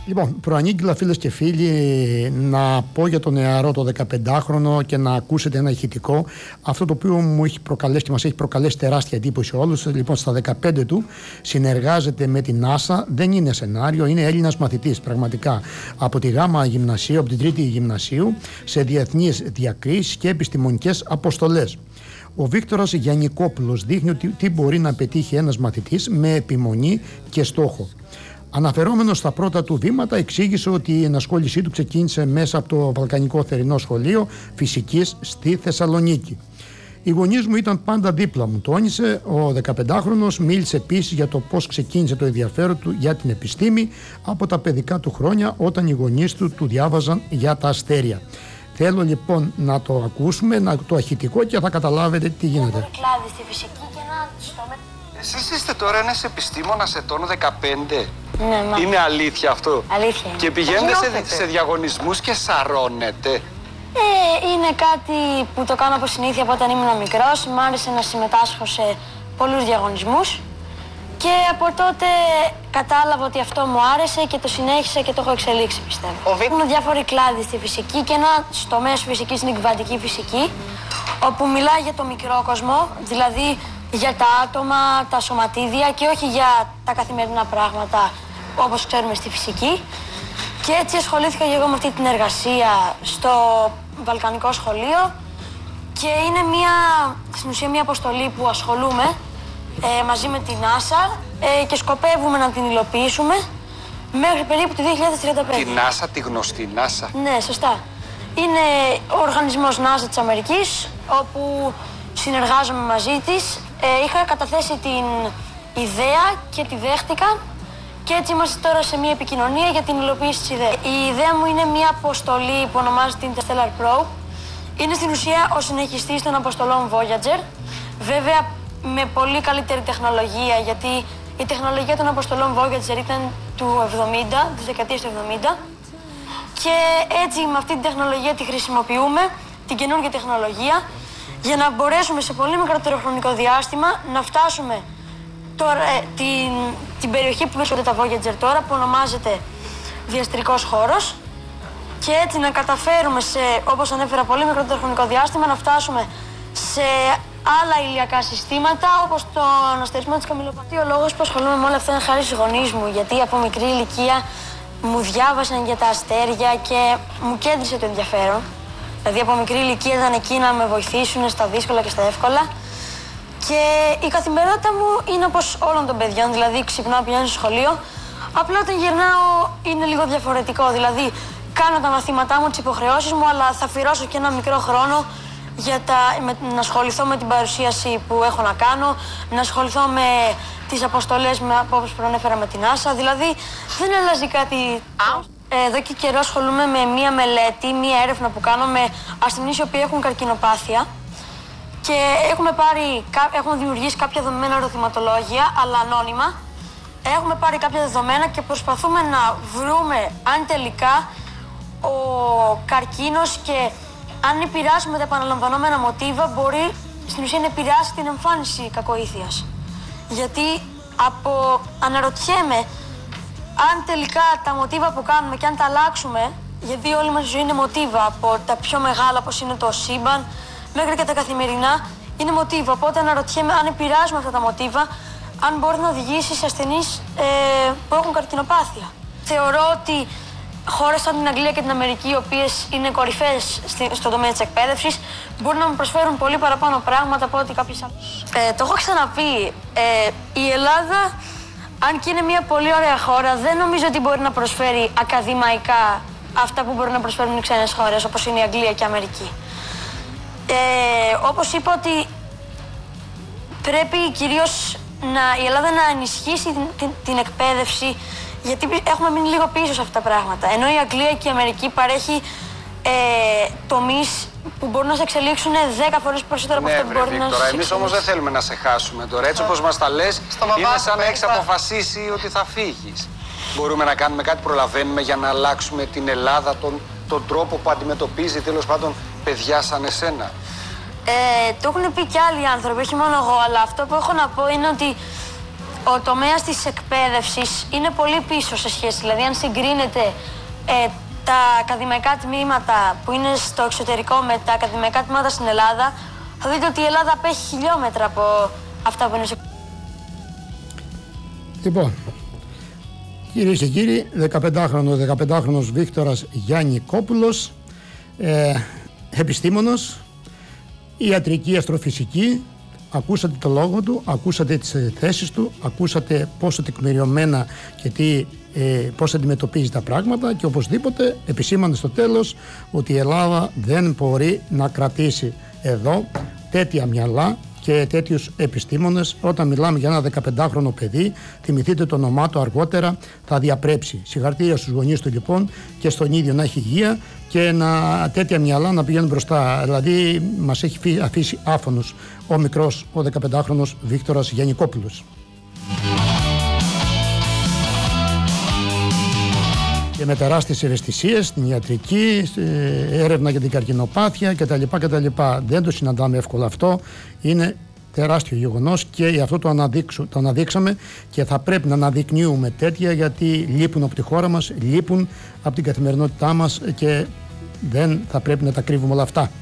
Λοιπόν, προανήγγυλα φίλες και φίλοι να πω για τον νεαρό το 15χρονο και να ακούσετε ένα ηχητικό. Αυτό το οποίο μου έχει προκαλέσει και μας έχει προκαλέσει τεράστια εντύπωση όλους. Λοιπόν, στα 15 του συνεργάζεται με την NASA. Δεν είναι σενάριο, είναι Έλληνας μαθητής πραγματικά. Από τη Γάμα Γυμνασίου, από την Τρίτη Γυμνασίου, σε διεθνείς διακρίσεις και επιστημονικές αποστολές. Ο Βίκτορας Γιαννικόπουλος δείχνει τι μπορεί να πετύχει ένας μαθητής με επιμονή και στόχο. Αναφερόμενος στα πρώτα του βήματα, εξήγησε ότι η ενασχόλησή του ξεκίνησε μέσα από το Βαλκανικό Θερινό Σχολείο Φυσικής στη Θεσσαλονίκη. Οι γονείς μου ήταν πάντα δίπλα μου, τόνισε. Ο 15χρονος μίλησε επίσης για το πώς ξεκίνησε το ενδιαφέρον του για την επιστήμη από τα παιδικά του χρόνια, όταν οι γονείς του διάβαζαν για τα αστέρια. Θέλω λοιπόν να το ακούσουμε, το ηχητικό, και θα καταλάβετε τι γίνεται. Κλάδι στη φυσική και να εσείς είστε τώρα ένας επιστήμονας ετών 15. Ναι, μα. Είναι αλήθεια αυτό? Αλήθεια. Και πηγαίνετε σε διαγωνισμούς και σαρώνετε? Είναι κάτι που το κάνω από συνήθεια από όταν ήμουν μικρός. Μ' άρεσε να συμμετάσχω σε πολλούς διαγωνισμούς. Και από τότε κατάλαβα ότι αυτό μου άρεσε και το συνέχισα και το έχω εξελίξει, πιστεύω. Έχουν διάφοροι κλάδοι στη φυσική και ένα τομέα φυσικής είναι η κβαντική φυσική, όπου μιλάει για το μικρό κόσμο, δηλαδή για τα άτομα, τα σωματίδια και όχι για τα καθημερινά πράγματα όπως ξέρουμε στη φυσική. Και έτσι ασχολήθηκα και εγώ με αυτή την εργασία στο Βαλκανικό Σχολείο και είναι στην ουσία μια αποστολή που ασχολούμαι μαζί με την NASA και σκοπεύουμε να την υλοποιήσουμε μέχρι περίπου το 2035. Την NASA, τη γνωστή NASA? Ναι, σωστά. Είναι ο οργανισμός NASA της Αμερικής, όπου συνεργάζομαι μαζί της. Είχα καταθέσει την ιδέα και τη δέχτηκαν και έτσι είμαστε τώρα σε μια επικοινωνία για την υλοποίηση της ιδέας. Η ιδέα μου είναι μια αποστολή που ονομάζεται Interstellar Probe. Είναι στην ουσία ο συνεχιστής των αποστολών Voyager. Βέβαια με πολύ καλύτερη τεχνολογία, γιατί η τεχνολογία των αποστολών Voyager ήταν του 70, της δεκαετίας του 70. Και έτσι με αυτή την τεχνολογία τη χρησιμοποιούμε, την καινούργια τεχνολογία, για να μπορέσουμε σε πολύ μικρότερο χρονικό διάστημα να φτάσουμε τώρα, την περιοχή που βρίσκονται τα Voyager τώρα, που ονομάζεται διαστρικός χώρος, και έτσι να καταφέρουμε όπως ανέφερα, πολύ μικρότερο χρονικό διάστημα να φτάσουμε σε άλλα ηλιακά συστήματα, όπως τον αστερισμό της Καμιλοπατίας. Ο λόγος που ασχολούμαι με όλα αυτά είναι χάρη στους γονείς μου, γιατί από μικρή ηλικία μου διάβασαν για τα αστέρια και μου κέντρισε το ενδιαφέρον. Δηλαδή από μικρή ηλικία ήταν εκεί να με βοηθήσουν στα δύσκολα και στα εύκολα. Και η καθημερινότητα μου είναι όπως όλων των παιδιών, δηλαδή ξυπνάω, πηγαίνω στο σχολείο. Απλά όταν γυρνάω είναι λίγο διαφορετικό, δηλαδή κάνω τα μαθήματά μου, τις υποχρεώσεις μου, αλλά θα αφιερώσω και ένα μικρό χρόνο για να ασχοληθώ με την παρουσίαση που έχω να κάνω, να ασχοληθώ με τις αποστολές όπως προανέφερα με την NASA. Δηλαδή δεν αλλάζει κάτι. Εδώ και καιρό ασχολούμαι με μία μελέτη, μία έρευνα που κάνω με ασθενείς οι οποίοι έχουν καρκινοπάθεια και έχουμε δημιουργήσει κάποια δεδομένα ερωτηματολόγια, αλλά ανώνυμα. Έχουμε πάρει κάποια δεδομένα και προσπαθούμε να βρούμε αν τελικά ο καρκίνος και αν επηρεάσουμε τα επαναλαμβανόμενα μοτίβα μπορεί στην ουσία να επηρεάσει την εμφάνιση κακοήθειας. Γιατί αναρωτιέμαι αν τελικά τα μοτίβα που κάνουμε και αν τα αλλάξουμε, γιατί όλη μας η ζωή είναι μοτίβα, από τα πιο μεγάλα όπως είναι το σύμπαν μέχρι και τα καθημερινά είναι μοτίβα. Οπότε αναρωτιέμαι αν επηρεάζουμε αυτά τα μοτίβα, αν μπορεί να οδηγήσει σε ασθενείς που έχουν καρκινοπάθεια. Θεωρώ ότι χώρες σαν την Αγγλία και την Αμερική, οι οποίες είναι κορυφαίες στον τομέα της εκπαίδευσης, μπορούν να μου προσφέρουν πολύ παραπάνω πράγματα από ό,τι κάποιες άλλες. Το έχω ξαναπεί. Η Ελλάδα, αν και είναι μια πολύ ωραία χώρα, δεν νομίζω ότι μπορεί να προσφέρει ακαδημαϊκά αυτά που μπορούν να προσφέρουν οι ξένες χώρες, όπως είναι η Αγγλία και η Αμερική. Όπως είπα, ότι πρέπει κυρίως η Ελλάδα να ενισχύσει την εκπαίδευση, γιατί έχουμε μείνει λίγο πίσω σε αυτά τα πράγματα. Ενώ η Αγγλία και η Αμερική παρέχει τομείς που μπορούν να σε εξελίξουν 10 φορές περισσότερο από αυτό που μπορεί να σε εξελίξουν. Εμείς όμως δεν θέλουμε να σε χάσουμε τώρα. Έτσι όπως μας τα λες, είναι σαν να έχεις αποφασίσει ότι θα φύγεις. Μπορούμε να κάνουμε κάτι, προλαβαίνουμε για να αλλάξουμε την Ελλάδα, τον τρόπο που αντιμετωπίζει τέλος πάντων παιδιά σαν εσένα? Το έχουν πει και άλλοι άνθρωποι, όχι μόνο εγώ, αλλά αυτό που έχω να πω είναι ότι ο τομέας της εκπαίδευσης είναι πολύ πίσω σε σχέση. Δηλαδή, αν συγκρίνετε τα ακαδημαϊκά τμήματα που είναι στο εξωτερικό με τα ακαδημαϊκά τμήματα στην Ελλάδα, θα δείτε ότι η Ελλάδα απέχει χιλιόμετρα από αυτά που είναι σε... Λοιπόν, κυρίες και κύριοι, 15χρονος Βίκτορας Γιαννικόπουλος, επιστήμονος, ιατρική, αστροφυσική. Ακούσατε το λόγο του, ακούσατε τις θέσεις του, ακούσατε πόσο τεκμηριωμένα και πώς αντιμετωπίζει τα πράγματα, και οπωσδήποτε επισήμανε στο τέλος ότι η Ελλάδα δεν μπορεί να κρατήσει εδώ τέτοια μυαλά και τέτοιους επιστήμονες. Όταν μιλάμε για ένα 15χρονο παιδί, θυμηθείτε το όνομά του, αργότερα θα διαπρέψει. Συγχαρητήρια στους γονείς του λοιπόν, και στον ίδιο να έχει υγεία και τέτοια μυαλά να πηγαίνουν μπροστά. Δηλαδή μας έχει αφήσει άφωνος ο μικρός, ο 15χρονος Βίκτορας Γιαννικόπουλος. Και με τεράστιες ευαισθησίες στην ιατρική, έρευνα για την καρκινοπάθεια κτλ. Δεν το συναντάμε εύκολα αυτό. Είναι τεράστιο γεγονός και αυτό το αναδείξαμε, και θα πρέπει να αναδεικνύουμε τέτοια, γιατί λείπουν από τη χώρα μας, λείπουν από την καθημερινότητά μας και δεν θα πρέπει να τα κρύβουμε όλα αυτά.